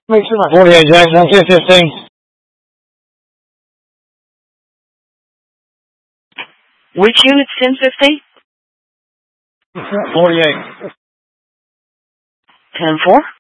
Make sure my 48 Jackson, 1015. Which unit, 1050? 48. 10-4?